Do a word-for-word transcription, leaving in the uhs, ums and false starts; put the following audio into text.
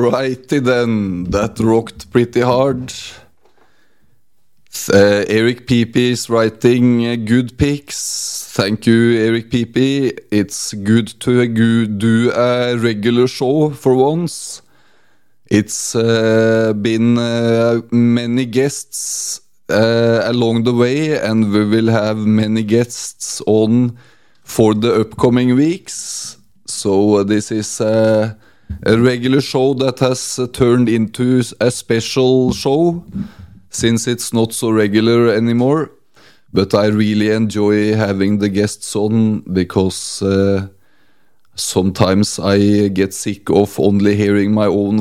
Alrighty then, that rocked pretty hard. Uh, Eric Pepe is writing uh, good picks. Thank you, Eric Pepe. It's good to go- do a regular show for once. It's uh, been uh, many guests uh, along the way, and we will have many guests on for the upcoming weeks. So uh, this is uh, a regular show that has uh, turned into a special show, since it's not so regular anymore. But I really enjoy having the guests on, because uh, sometimes I get sick of only hearing my own